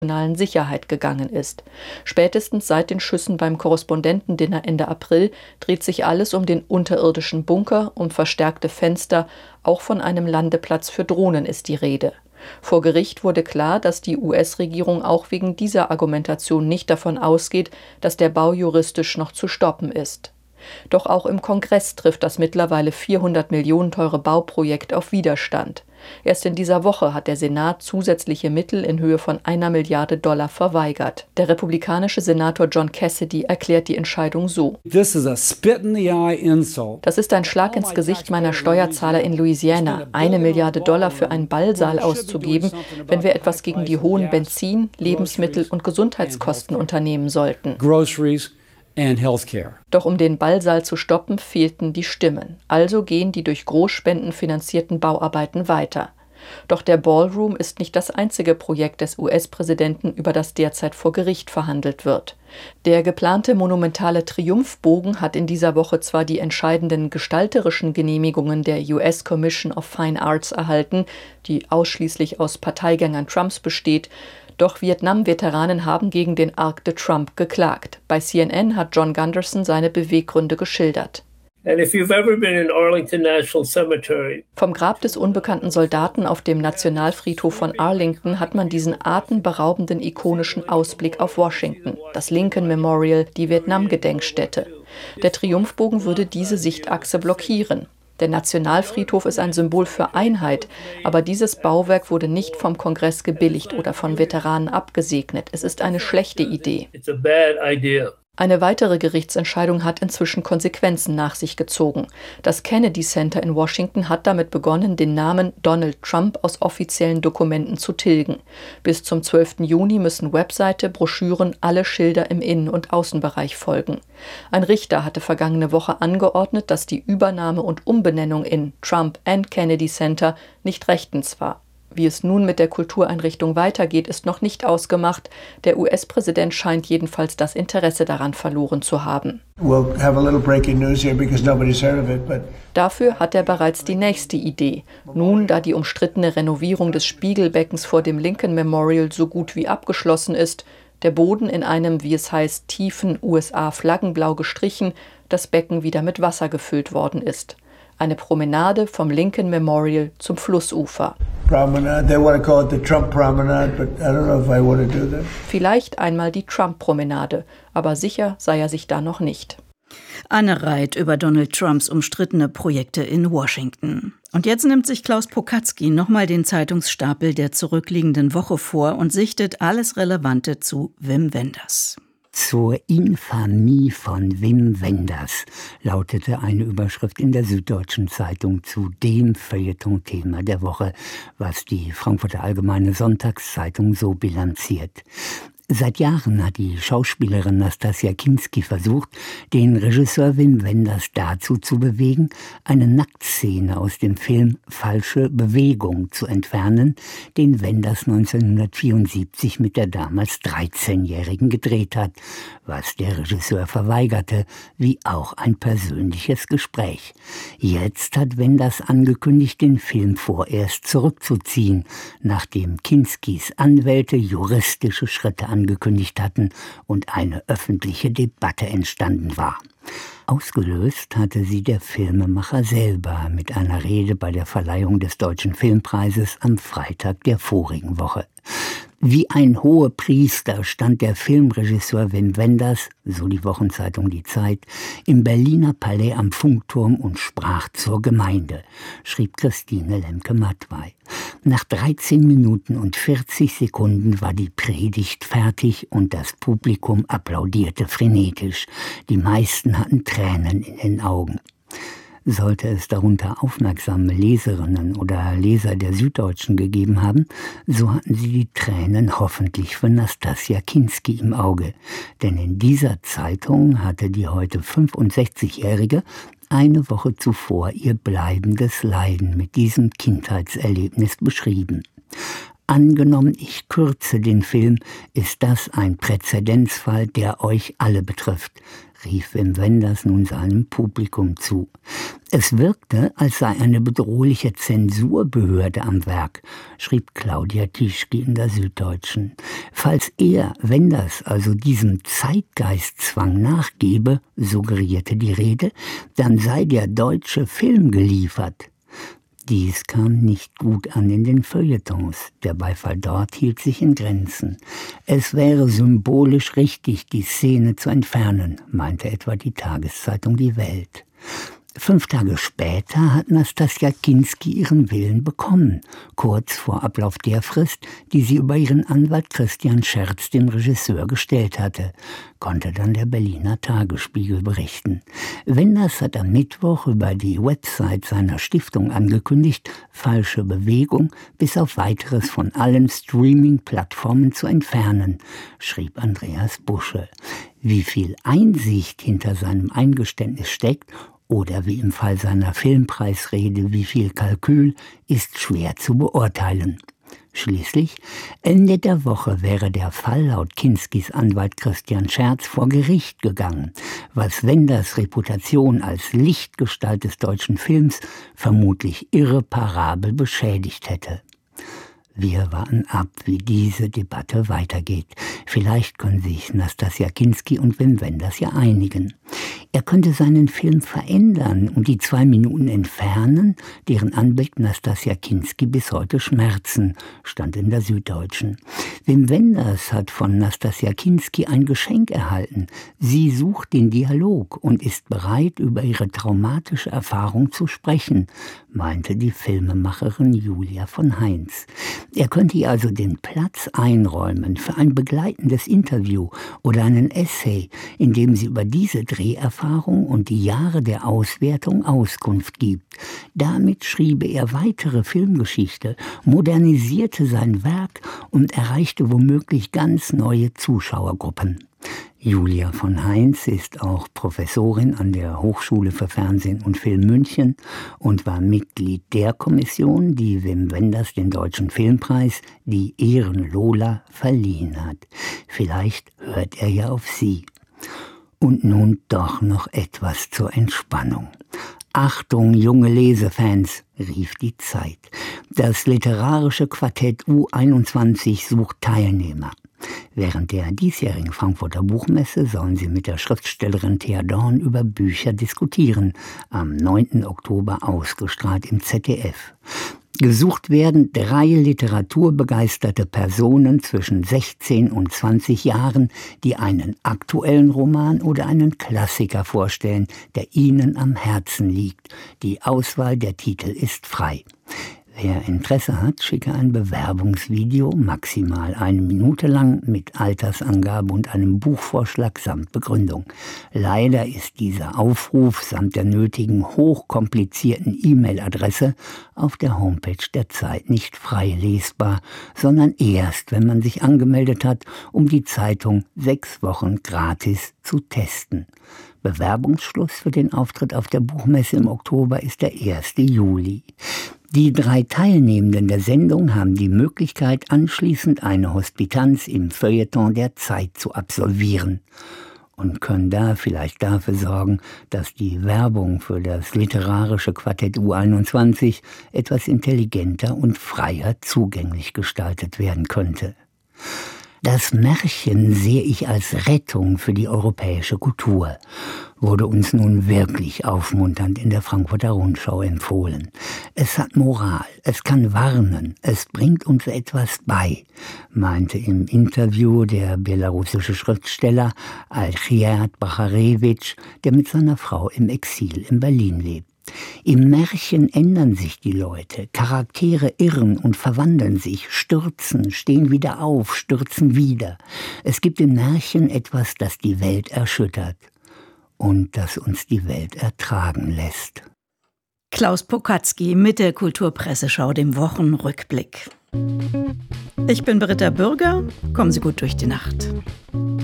nationalen Sicherheit gegangen ist. Spätestens seit den Schüssen beim Korrespondentendinner Ende April dreht sich alles um den unterirdischen Bunker, um verstärkte Fenster, auch von einem Landeplatz für Drohnen ist die Rede. Vor Gericht wurde klar, dass die US-Regierung auch wegen dieser Argumentation nicht davon ausgeht, dass der Bau juristisch noch zu stoppen ist. Doch auch im Kongress trifft das mittlerweile 400 Millionen teure Bauprojekt auf Widerstand. Erst in dieser Woche hat der Senat zusätzliche Mittel in Höhe von $1 Milliarde verweigert. Der republikanische Senator John Cassidy erklärt die Entscheidung so: Das ist ein Schlag ins Gesicht meiner Steuerzahler in Louisiana, $1 Milliarde für einen Ballsaal auszugeben, wenn wir etwas gegen die hohen Benzin-, Lebensmittel- und Gesundheitskosten unternehmen sollten. Doch um den Ballsaal zu stoppen, fehlten die Stimmen. Also gehen die durch Großspenden finanzierten Bauarbeiten weiter. Doch der Ballroom ist nicht das einzige Projekt des US-Präsidenten, über das derzeit vor Gericht verhandelt wird. Der geplante monumentale Triumphbogen hat in dieser Woche zwar die entscheidenden gestalterischen Genehmigungen der US Commission of Fine Arts erhalten, die ausschließlich aus Parteigängern Trumps besteht, doch Vietnam-Veteranen haben gegen den Arc de Trump geklagt. Bei CNN hat John Gunderson seine Beweggründe geschildert. Vom Grab des unbekannten Soldaten auf dem Nationalfriedhof von Arlington hat man diesen atemberaubenden ikonischen Ausblick auf Washington, das Lincoln Memorial, die Vietnam-Gedenkstätte. Der Triumphbogen würde diese Sichtachse blockieren. Der Nationalfriedhof ist ein Symbol für Einheit, aber dieses Bauwerk wurde nicht vom Kongress gebilligt oder von Veteranen abgesegnet. Es ist eine schlechte Idee. Eine weitere Gerichtsentscheidung hat inzwischen Konsequenzen nach sich gezogen. Das Kennedy Center in Washington hat damit begonnen, den Namen Donald Trump aus offiziellen Dokumenten zu tilgen. Bis zum 12. Juni müssen Webseite, Broschüren, alle Schilder im Innen- und Außenbereich folgen. Ein Richter hatte vergangene Woche angeordnet, dass die Übernahme und Umbenennung in Trump and Kennedy Center nicht rechtens war. Wie es nun mit der Kultureinrichtung weitergeht, ist noch nicht ausgemacht. Der US-Präsident scheint jedenfalls das Interesse daran verloren zu haben. Dafür hat er bereits die nächste Idee. Nun, da die umstrittene Renovierung des Spiegelbeckens vor dem Lincoln Memorial so gut wie abgeschlossen ist, der Boden in einem, wie es heißt, tiefen USA-Flaggenblau gestrichen, das Becken wieder mit Wasser gefüllt worden ist. Eine Promenade vom Lincoln Memorial zum Flussufer. Vielleicht einmal die Trump-Promenade, aber sicher sei er sich da noch nicht. Anne Reit über Donald Trumps umstrittene Projekte in Washington. Und jetzt nimmt sich Klaus Pokatzky nochmal den Zeitungsstapel der zurückliegenden Woche vor und sichtet alles Relevante zu Wim Wenders. Zur Infamie von Wim Wenders lautete eine Überschrift in der Süddeutschen Zeitung zu dem Feuilleton-Thema der Woche, was die Frankfurter Allgemeine Sonntagszeitung so bilanziert. Seit Jahren hat die Schauspielerin Nastassja Kinski versucht, den Regisseur Wim Wenders dazu zu bewegen, eine Nacktszene aus dem Film Falsche Bewegung zu entfernen, den Wenders 1974 mit der damals 13-Jährigen gedreht hat, was der Regisseur verweigerte, wie auch ein persönliches Gespräch. Jetzt hat Wenders angekündigt, den Film vorerst zurückzuziehen, nachdem Kinskis Anwälte juristische Schritte angekündigt hatten und eine öffentliche Debatte entstanden war. Ausgelöst hatte sie der Filmemacher selber mit einer Rede bei der Verleihung des Deutschen Filmpreises am Freitag der vorigen Woche. Wie ein Hohepriester stand der Filmregisseur Wim Wenders, so die Wochenzeitung Die Zeit, im Berliner Palais am Funkturm und sprach zur Gemeinde, schrieb Christine Lemke-Mattwey. Nach 13 Minuten und 40 Sekunden war die Predigt fertig und das Publikum applaudierte frenetisch. Die meisten hatten Tränen in den Augen. Sollte es darunter aufmerksame Leserinnen oder Leser der Süddeutschen gegeben haben, so hatten sie die Tränen hoffentlich für Nastassja Kinski im Auge. Denn in dieser Zeitung hatte die heute 65-Jährige eine Woche zuvor ihr bleibendes Leiden mit diesem Kindheitserlebnis beschrieben. Angenommen, ich kürze den Film, ist das ein Präzedenzfall, der euch alle betrifft. rief Wim Wenders nun seinem Publikum zu. Es wirkte, als sei eine bedrohliche Zensurbehörde am Werk, schrieb Claudia Tischke in der Süddeutschen. Falls er, Wenders, also diesem Zeitgeistzwang nachgebe, suggerierte die Rede, dann sei der deutsche Film geliefert. Dies kam nicht gut an in den Feuilletons. Der Beifall dort hielt sich in Grenzen. Es wäre symbolisch richtig, die Szene zu entfernen, meinte etwa die Tageszeitung Die Welt. 5 Tage später hat Nastassja Kinski ihren Willen bekommen, kurz vor Ablauf der Frist, die sie über ihren Anwalt Christian Scherz dem Regisseur gestellt hatte, konnte dann der Berliner Tagesspiegel berichten. Wenders hat am Mittwoch über die Website seiner Stiftung angekündigt, Falsche Bewegung bis auf Weiteres von allen Streaming-Plattformen zu entfernen, schrieb Andreas Busche. Wie viel Einsicht hinter seinem Eingeständnis steckt, oder wie im Fall seiner Filmpreisrede, wie viel Kalkül, ist schwer zu beurteilen. Schließlich, Ende der Woche wäre der Fall laut Kinskis Anwalt Christian Scherz vor Gericht gegangen, was Wenders Reputation als Lichtgestalt des deutschen Films vermutlich irreparabel beschädigt hätte. Wir warten ab, wie diese Debatte weitergeht. Vielleicht können sich Nastassja Kinski und Wim Wenders ja einigen. Er könnte seinen Film verändern und die 2 Minuten entfernen, deren Anblick Nastassja Kinski bis heute schmerzen, stand in der Süddeutschen. Wim Wenders hat von Nastassja Kinski ein Geschenk erhalten. Sie sucht den Dialog und ist bereit, über ihre traumatische Erfahrung zu sprechen, meinte die Filmemacherin Julia von Heinz. Er könnte ihr also den Platz einräumen für ein begleitendes Interview oder einen Essay, in dem sie über diese Dreherfahrung und die Jahre der Auswertung Auskunft gibt. Damit schriebe er weitere Filmgeschichte, modernisierte sein Werk und erreichte womöglich ganz neue Zuschauergruppen. Julia von Heinz ist auch Professorin an der Hochschule für Fernsehen und Film München und war Mitglied der Kommission, die Wim Wenders den Deutschen Filmpreis, die Ehrenlola, verliehen hat. Vielleicht hört er ja auf sie. Und nun doch noch etwas zur Entspannung. Achtung, junge Lesefans, rief die Zeit. Das literarische Quartett U21 sucht Teilnehmer. Während der diesjährigen Frankfurter Buchmesse sollen sie mit der Schriftstellerin Thea Dorn über Bücher diskutieren, am 9. Oktober ausgestrahlt im ZDF. Gesucht werden 3 literaturbegeisterte Personen zwischen 16 und 20 Jahren, die einen aktuellen Roman oder einen Klassiker vorstellen, der ihnen am Herzen liegt. Die Auswahl der Titel ist frei. Wer Interesse hat, schicke ein Bewerbungsvideo, maximal 1 Minute lang, mit Altersangabe und einem Buchvorschlag samt Begründung. Leider ist dieser Aufruf samt der nötigen hochkomplizierten E-Mail-Adresse auf der Homepage der Zeit nicht frei lesbar, sondern erst, wenn man sich angemeldet hat, um die Zeitung 6 Wochen gratis zu testen. Bewerbungsschluss für den Auftritt auf der Buchmesse im Oktober ist der 1. Juli. Die 3 Teilnehmenden der Sendung haben die Möglichkeit, anschließend eine Hospitanz im Feuilleton der Zeit zu absolvieren und können da vielleicht dafür sorgen, dass die Werbung für das literarische Quartett U21 etwas intelligenter und freier zugänglich gestaltet werden könnte. Das Märchen sehe ich als Rettung für die europäische Kultur, wurde uns nun wirklich aufmunternd in der Frankfurter Rundschau empfohlen. Es hat Moral, es kann warnen, es bringt uns etwas bei, meinte im Interview der belarussische Schriftsteller Alchiert Bacharewitsch, der mit seiner Frau im Exil in Berlin lebt. Im Märchen ändern sich die Leute, Charaktere irren und verwandeln sich, stürzen, stehen wieder auf, stürzen wieder. Es gibt im Märchen etwas, das die Welt erschüttert und das uns die Welt ertragen lässt. Klaus Pokatzki mit der Kulturpresseschau, dem Wochenrückblick. Ich bin Britta Bürger, kommen Sie gut durch die Nacht.